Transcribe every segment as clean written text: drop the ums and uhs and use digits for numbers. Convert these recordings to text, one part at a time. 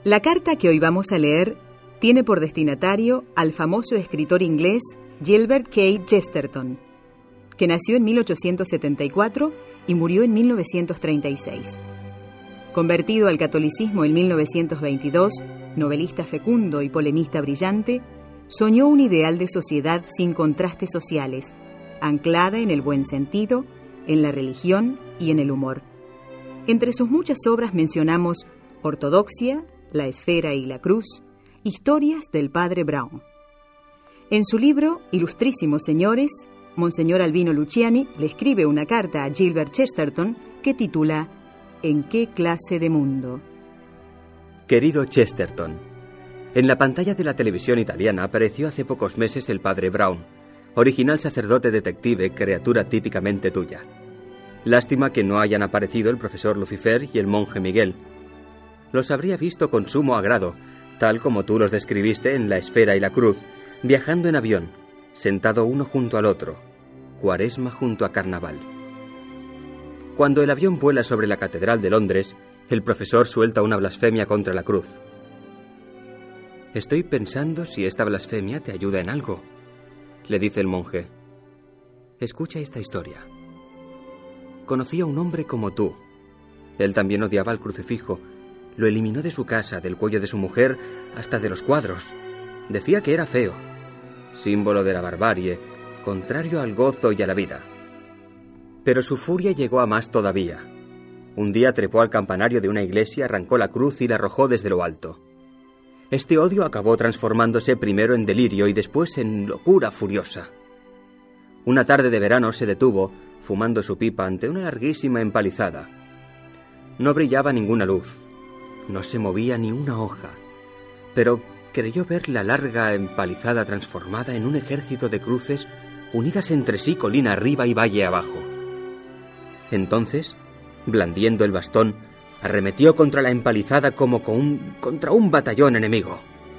La carta que hoy vamos a leer tiene por destinatario al famoso escritor inglés Gilbert K. Chesterton, que nació en 1874 y murió en 1936. Convertido al catolicismo en 1922, novelista fecundo y polemista brillante, soñó un ideal de sociedad sin contrastes sociales, anclada en el buen sentido, en la religión y en el humor. Entre sus muchas obras mencionamos Ortodoxia, La Esfera y la Cruz, Historias del Padre Brown. En su libro Ilustrísimos Señores, Monseñor Albino Luciani le escribe una carta a Gilbert Chesterton que titula ¿En qué clase de mundo? Querido Chesterton, en la pantalla de la televisión italiana apareció hace pocos meses el Padre Brown, original sacerdote detective, criatura típicamente tuya. Lástima que no hayan aparecido el profesor Lucifer y el monje Miguel. Los habría visto con sumo agrado, tal como tú los describiste en La Esfera y la Cruz, viajando en avión, sentado uno junto al otro, Cuaresma junto a Carnaval. Cuando el avión vuela sobre la Catedral de Londres, el profesor suelta una blasfemia contra la cruz. Estoy pensando si esta blasfemia te ayuda en algo, le dice el monje. Escucha esta historia. Conocí a un hombre como tú. Él también odiaba al crucifijo. Lo eliminó de su casa, del cuello de su mujer, hasta de los cuadros. Decía que era feo, símbolo de la barbarie, contrario al gozo y a la vida. Pero su furia llegó a más todavía. Un día trepó al campanario de una iglesia, arrancó la cruz y la arrojó desde lo alto. Este odio acabó transformándose primero en delirio y después en locura furiosa. Una tarde de verano se detuvo, fumando su pipa ante una larguísima empalizada. No brillaba ninguna luz. No se movía ni una hoja, pero creyó ver la larga empalizada transformada en un ejército de cruces unidas entre sí colina arriba y valle abajo. Entonces, blandiendo el bastón, arremetió contra la empalizada como contra un batallón enemigo.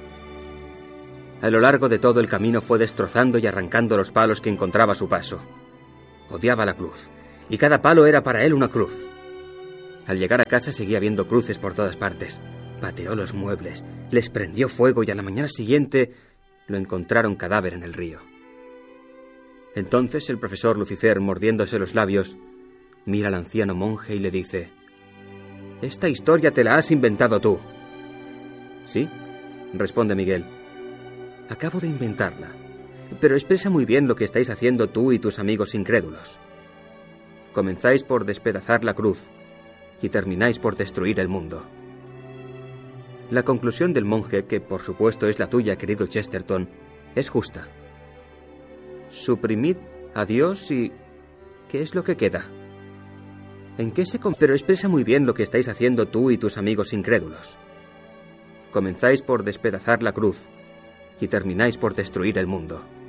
A lo largo de todo el camino fue destrozando y arrancando los palos que encontraba a su paso. Odiaba la cruz, y cada palo era para él una cruz. Al llegar a casa seguía viendo cruces por todas partes. Pateó los muebles, les prendió fuego y a la mañana siguiente lo encontraron cadáver en el río. Entonces el profesor Lucifer, mordiéndose los labios, mira al anciano monje y le dice: «Esta historia te la has inventado tú». «Sí», responde Miguel. «Acabo de inventarla, pero expresa muy bien lo que estáis haciendo tú y tus amigos incrédulos. Comenzáis por despedazar la cruz y termináis por destruir el mundo». La conclusión del monje, que por supuesto es la tuya, querido Chesterton, es justa. Suprimid a Dios y... ¿qué es lo que queda? ¿En qué se pero expresa muy bien lo que estáis haciendo tú y tus amigos incrédulos. Comenzáis por despedazar la cruz y termináis por destruir el mundo.